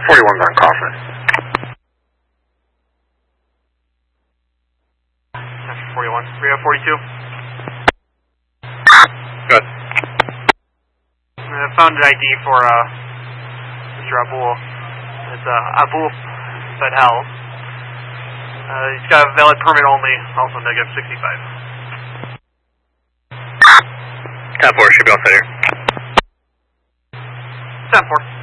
41's on Kaufman. 41. We have 42. Good. I found an ID for Mr. Abul. It's Abul Fadhel. He's got a valid permit only, also negative 65. 10-4, should be all set here. 10-4.